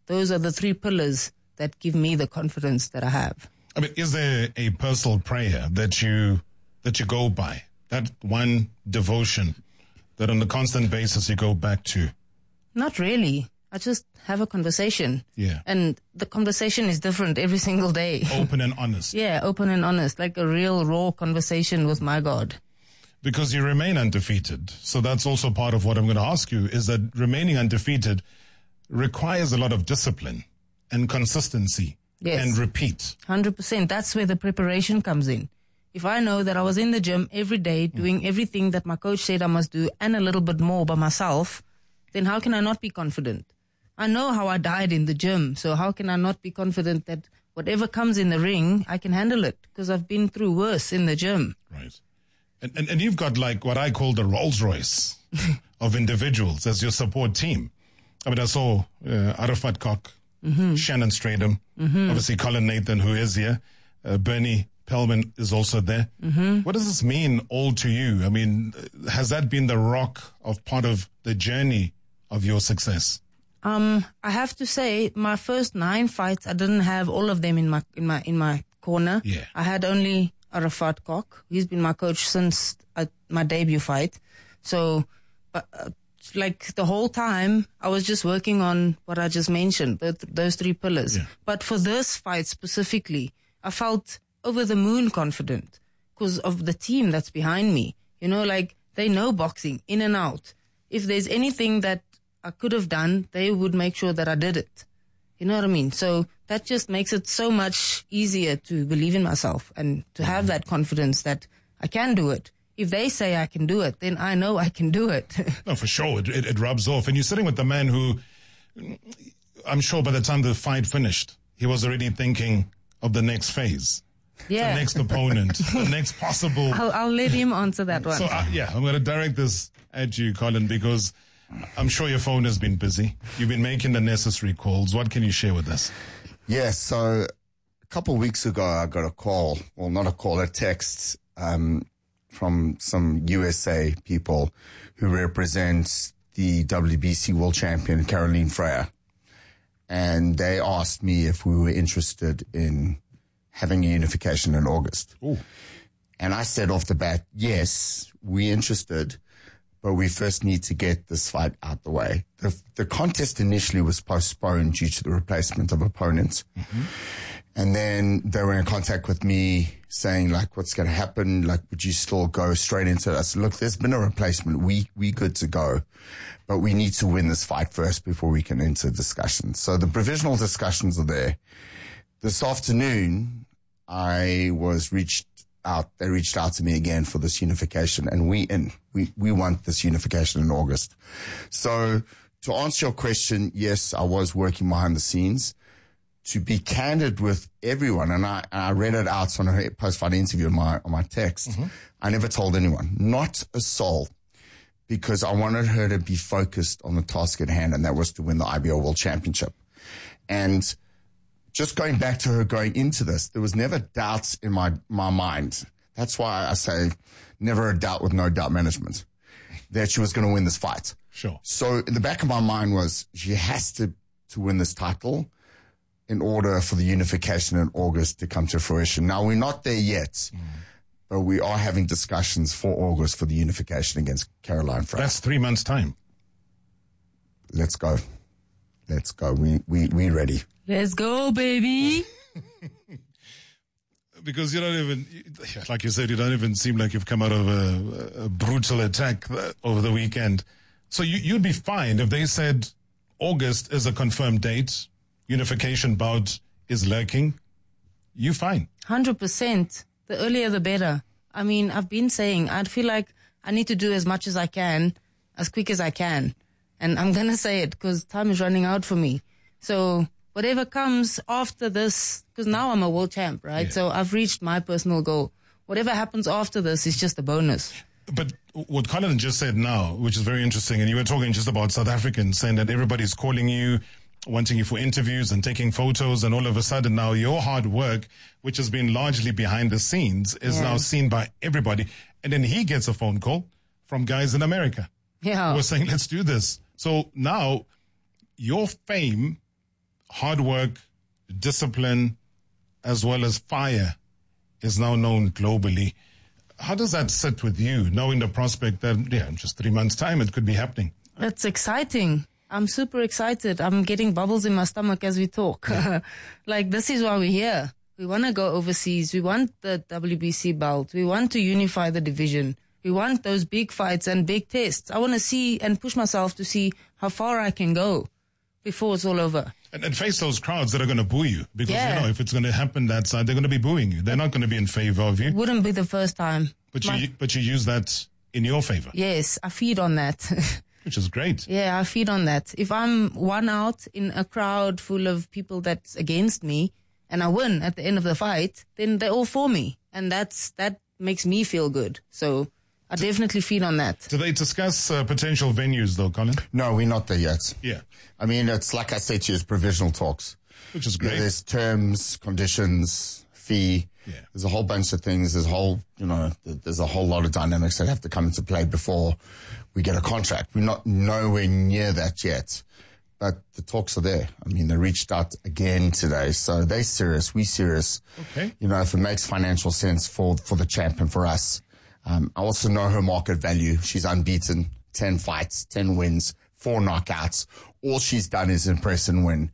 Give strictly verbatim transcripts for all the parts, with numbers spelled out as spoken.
those are the three pillars that give me the confidence that I have. I mean, is there a personal prayer that you that you go by? That one devotion that on a constant basis you go back to? Not really. I just have a conversation. Yeah. And the conversation is different every single day. Open and honest. Yeah, open and honest, like a real raw conversation with my God. Because you remain undefeated. So that's also part of what I'm going to ask you, is that remaining undefeated requires a lot of discipline and consistency. Yes. And repeat. one hundred percent. That's where the preparation comes in. If I know that I was in the gym every day doing everything that my coach said I must do and a little bit more by myself, then how can I not be confident? I know how I died in the gym, so how can I not be confident that whatever comes in the ring, I can handle it? Because I've been through worse in the gym. Right. And, and, and you've got like what I call the Rolls Royce of individuals as your support team. I mean, I saw uh, Arafat Kok, mm-hmm. Shannon Stradham, mm-hmm. obviously Colin Nathan, who is here, uh, Bernie Pellman is also there. Mm-hmm. What does this mean all to you? I mean, has that been the rock of part of the journey of your success? Um, I have to say, my first nine fights, I didn't have all of them in my in my in my corner. Yeah. I had only Arafat Kok. He's been my coach since uh, my debut fight. So, but, uh, like the whole time, I was just working on what I just mentioned, th- those three pillars. Yeah. But for this fight specifically, I felt over the moon confident because of the team that's behind me. You know, like they know boxing in and out. If there's anything that I could have done, they would make sure that I did it. You know what I mean? So that just makes it so much easier to believe in myself and to have that confidence that I can do it. If they say I can do it, then I know I can do it. No, for sure. It, it, it rubs off. And you're sitting with the man who, I'm sure by the time the fight finished, he was already thinking of the next phase. Yeah. The next opponent, the next possible. I'll, I'll let him answer that one. So, uh, yeah, I'm going to direct this at you, Colin, because I'm sure your phone has been busy. You've been making the necessary calls. What can you share with us? Yeah, so a couple of weeks ago, I got a call, well, not a call, a text um, from some U S A people who represent the W B C world champion, Caroline Freire. And they asked me if we were interested in having a unification in August. Ooh. And I said off the bat, yes, we're interested, but we first need to get this fight out the way. The, the contest initially was postponed due to the replacement of opponents. Mm-hmm. And then they were in contact with me saying, like, what's going to happen? Like, would you still go straight into it? I said, look, there's been a replacement. We, we good to go, but we need to win this fight first before we can enter discussions. So the provisional discussions are there. This afternoon, I was reached out. They reached out to me again for this unification, and we in we we want this unification in August. So to answer your question, yes, I was working behind the scenes. To be candid with everyone, and I I read it out on her post-fight interview on my on my text. Mm-hmm. I never told anyone, not a soul, because I wanted her to be focused on the task at hand, and that was to win the I B O World Championship. And just going back to her going into this, there was never doubts in my, my mind. That's why I say never a doubt with no doubt management that she was going to win this fight. Sure. So in the back of my mind was she has to, to win this title in order for the unification in August to come to fruition. Now, we're not there yet, mm. but we are having discussions for August for the unification against Caroline Freire. That's three months' time. Let's go. Let's go. We, we, we ready. Let's go, baby. Because you don't even, like you said, you don't even seem like you've come out of a, a brutal attack over the weekend. So you, you'd be fine if they said August is a confirmed date, unification bout is lurking. You fine. one hundred percent. The earlier the better. I mean, I've been saying, I feel like I need to do as much as I can, as quick as I can. And I'm going to say it because time is running out for me. So whatever comes after this, because now I'm a world champ, right? Yeah. So I've reached my personal goal. Whatever happens after this is just a bonus. But what Colin just said now, which is very interesting, and you were talking just about South Africans, saying that everybody's calling you, wanting you for interviews and taking photos, and all of a sudden now your hard work, which has been largely behind the scenes, is yeah. now seen by everybody. And then he gets a phone call from guys in America yeah. who are saying, let's do this. So now your fame hard work, discipline, as well as fire is now known globally. How does that sit with you, knowing the prospect that, yeah, in just three months' time, it could be happening? It's exciting. I'm super excited. I'm getting bubbles in my stomach as we talk. Like, this is why we're here. We want to go overseas. We want the W B C belt. We want to unify the division. We want those big fights and big tests. I want to see and push myself to see how far I can go before it's all over. And, and face those crowds that are going to boo you. Because, Yeah. you know, if it's going to happen that side, they're going to be booing you. They're not going to be in favor of you. Wouldn't be the first time. But My- you, but you use that in your favor, Yes, I feed on that. which is great. Yeah, I feed on that. If I'm one out in a crowd full of people that's against me and I win at the end of the fight, then they're all for me. And that's that makes me feel good. So I definitely feed on that. Do they discuss uh, potential venues, though, Colin? No, we're not there yet. Yeah, I mean, it's like I said to you, it's provisional talks. which is great. There's terms, conditions, fee. Yeah. There's a whole bunch of things. There's a whole, you know, th- there's a whole lot of dynamics that have to come into play before we get a contract. We're not nowhere near that yet, but the talks are there. I mean, they reached out again today, so they're serious. We serious. Okay. You know, if it makes financial sense for for the champ and for us. Um, I also know her market value. She's unbeaten, ten fights, ten wins, four knockouts. All she's done is impress and win.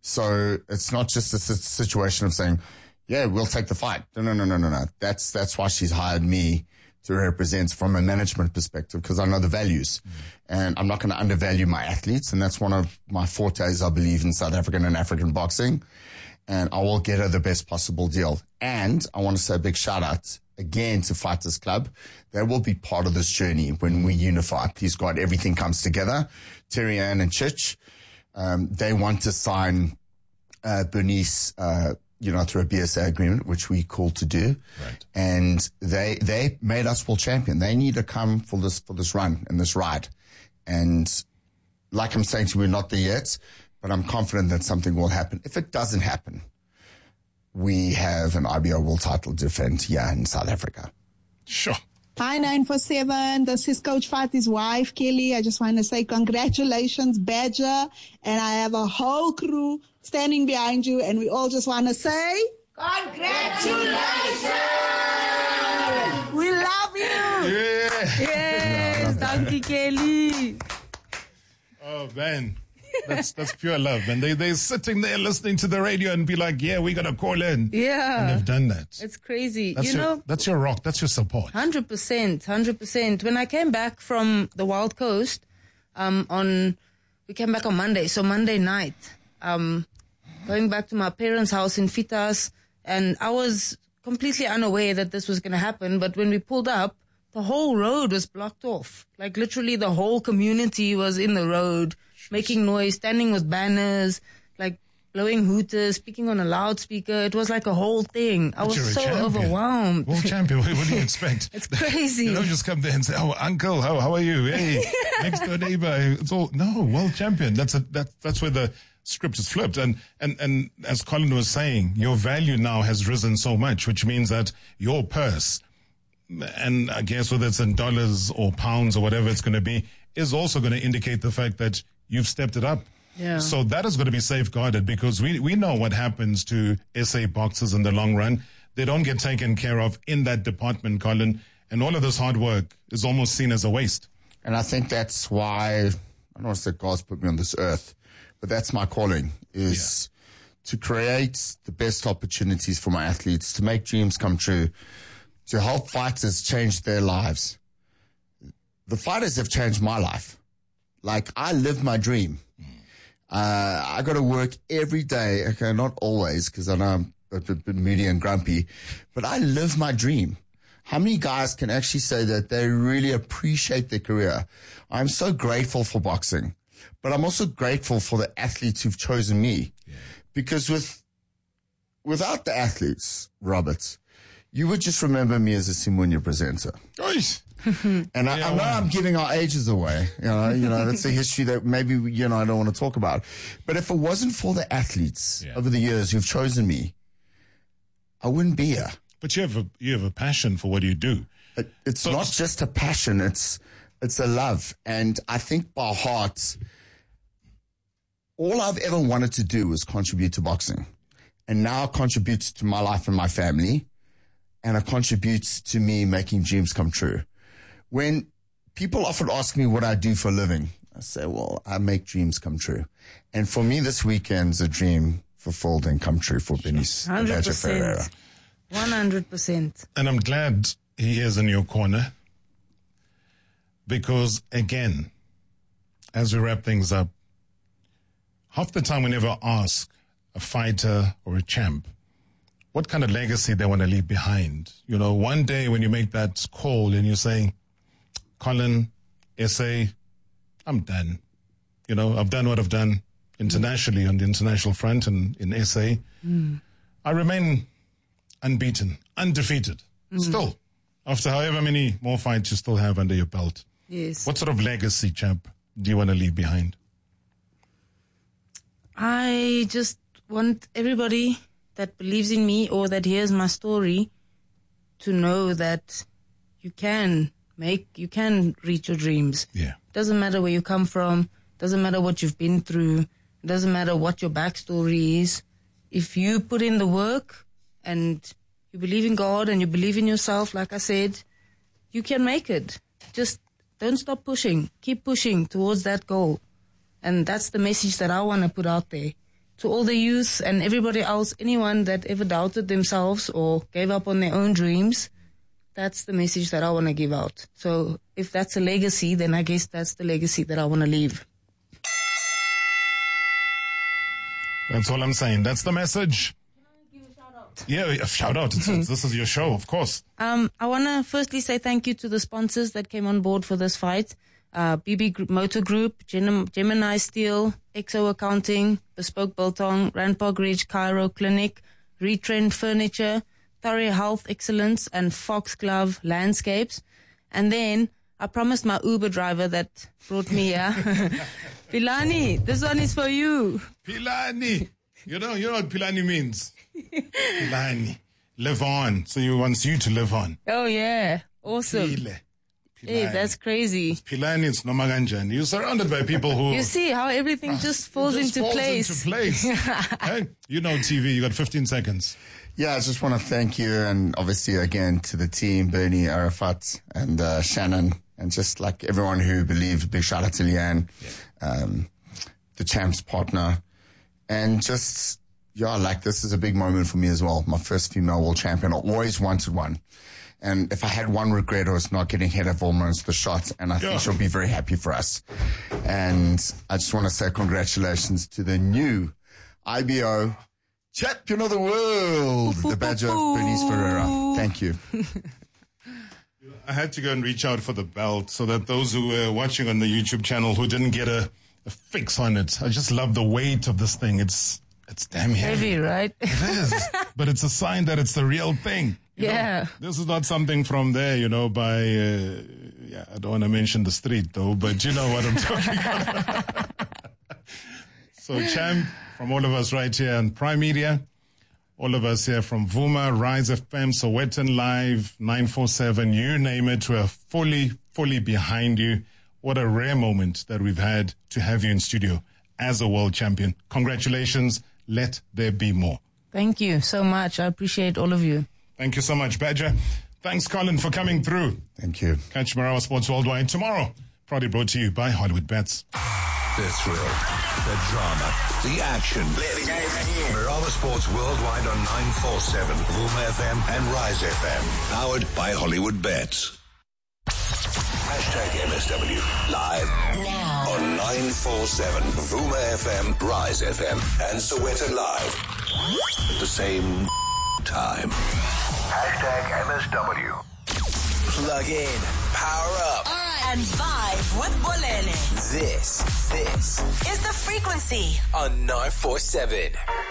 So it's not just a s- situation of saying, yeah, we'll take the fight. No, no, no, no, no, no. That's, that's why she's hired me to represent from a management perspective, because I know the values. Mm. And I'm not going to undervalue my athletes. And that's one of my fortes, I believe, in South African and African boxing. And I will get her the best possible deal. And I want to say a big shout out again to Fighters Club. They will be part of this journey when we unify. Please God, everything comes together. Terry Ann and Chich, um, they want to sign, uh, Bernice, uh, you know, through a B S A agreement, which we called to do. Right. And they, they made us world champion. They need to come for this, for this run and this ride. And like I'm saying to you, we're not there yet, but I'm confident that something will happen. If it doesn't happen, we have an I B O world title to defend here in South Africa. Sure. Hi, nine four seven. This is Coach Fatih's wife, Kelly. I just want to say congratulations, Badger. And I have a whole crew standing behind you. And we all just want to say congratulations. We love you. Yeah. Yes, Donkey Kelly. Oh, man. That's that's pure love, man. They, they're sitting there listening to the radio and be like, yeah, we're going to call in. Yeah. And they've done that. It's crazy. That's you your, know, that's your rock. That's your support. one hundred percent, one hundred percent. When I came back from the Wild Coast, um, on, we came back on Monday. So Monday night, um, going back to my parents' house in Fitas, and I was completely unaware that this was going to happen. But when we pulled up, the whole road was blocked off. Like literally the whole community was in the road, making noise, standing with banners, like blowing hooters, speaking on a loudspeaker. It was like a whole thing. I But was you're a so champion. overwhelmed. World champion. What, what do you expect? It's crazy. You don't just come there and say, oh, uncle, how, how are you? Hey, next door neighbor. It's all, no, world champion. That's a, that, that's where the script is flipped. And, and, and as Colin was saying, your value now has risen so much, which means that your purse, and I guess whether it's in dollars or pounds or whatever it's going to be, is also going to indicate the fact that you've stepped it up. Yeah. So that is going to be safeguarded, because we, we know what happens to S A boxers in the long run. They don't get taken care of in that department, Colin, and all of this hard work is almost seen as a waste. And I think that's why, I don't want to say God's put me on this earth, but that's my calling, is to create the best opportunities for my athletes, to make dreams come true, to help fighters change their lives. The fighters have changed my life. Like, I live my dream. Uh, I got to work every day. Okay, not always, because I know I'm a bit, bit moody and grumpy, but I live my dream. How many guys can actually say that they really appreciate their career? I'm so grateful for boxing, but I'm also grateful for the athletes who've chosen me. Yeah. Because with, without the athletes, Robert, you would just remember me as a Simunya presenter. Nice. And I, Yeah, I know wow. I'm giving our ages away. You know, you know, that's a history that maybe, you know, I don't want to talk about. But if it wasn't for the athletes Yeah. over the years who've chosen me, I wouldn't be here. But you have a, you have a passion for what you do. It, it's So- not just a passion. It's, it's a love. And I think by heart, all I've ever wanted to do was contribute to boxing. And now it contributes to my life and my family. And it contributes to me making dreams come true. When people often ask me what I do for a living, I say, well, I make dreams come true. And for me, this weekend's a dream fulfilled and come true for Benis one hundred Badger Ferreira. percent. one hundred percent. And I'm glad he is in your corner because, again, as we wrap things up, half the time we never ask a fighter or a champ what kind of legacy they want to leave behind. You know, one day when you make that call and you're saying, Colin, S A, I'm done. You know, I've done what I've done internationally on the international front and in S A. Mm. I remain unbeaten, undefeated, mm. still, after however many more fights you still have under your belt. Yes. What sort of legacy, champ, do you want to leave behind? I just want everybody that believes in me or that hears my story to know that you can make, you can reach your dreams. Yeah. Doesn't matter where you come from. Doesn't matter what you've been through. Doesn't matter what your backstory is. If you put in the work and you believe in God and you believe in yourself, like I said, you can make it. Just don't stop pushing. Keep pushing towards that goal. And that's the message that I want to put out there. To all the youth and everybody else, anyone that ever doubted themselves or gave up on their own dreams, that's the message that I want to give out. So if that's a legacy, then I guess that's the legacy that I want to leave. That's all I'm saying. That's the message. Can I give a shout out? Yeah, a shout out. It's, it's, this is your show, of course. Um, I want to firstly say thank you to the sponsors that came on board for this fight. Uh, B B Group, Motor Group, Gem- Gemini Steel, X O Accounting, Bespoke Biltong, Randpark Ridge Cairo Clinic, Retrend Furniture, Thorough Health Excellence, and Foxglove Landscapes. And then I promised my Uber driver that brought me here, Pilani, this one is for you. Pilani. You know, you know what Pilani means? Pilani. Live on. So he wants you to live on. Oh, yeah. Awesome. Pile. Hey, that's crazy. Pilani, it's Nomaganjan. You're surrounded by people who... You see how everything just falls just into falls place. into place. Hey, you know T V, you got fifteen seconds. Yeah, I just want to thank you and obviously again to the team, Bernie, Arafat and uh, Shannon and just like everyone who believed. Big shout out to Leanne, yeah. um, the champ's partner. And just, yeah, like this is a big moment for me as well. My first female world champion. I always wanted one. And if I had one regret, it was not getting Hedda Volmans the shot. And I think yeah. she'll be very happy for us. And I just want to say congratulations to the new I B O champion of the world, the Badger Bernice Ferreira. Thank you. I had to go and reach out for the belt so that those who were watching on the YouTube channel who didn't get a, a fix on it, I just love the weight of this thing. It's it's damn heavy. Heavy, right? It is. But it's a sign that it's the real thing. You yeah. know, this is not something from there, you know, by, uh, yeah, I don't want to mention the street though, but you know what I'm talking about. So, champ, from all of us right here on Prime Media, all of us here from Vuma, Rise F M, Sowetan Live, nine four seven, you name it, we're fully, fully behind you. What a rare moment that we've had to have you in studio as a world champion. Congratulations. Let there be more. Thank you so much. I appreciate all of you. Thank you so much, Badger. Thanks, Colin, for coming through. Thank you. Catch Marawa Sports Worldwide tomorrow. Proudly brought to you by Hollywood Bets. The thrill, the drama, the action. Marawa Sports Worldwide on nine four seven, Vuma F M and Rise F M. Powered by Hollywood Bets. Hashtag M S W live now on nine four seven, Vuma F M, Rise F M, and Sowetan Live. At the same time. Hashtag M S W. Plug in, power up, uh, and vibe with Bolele. This, this is The Frequency on nine four seven.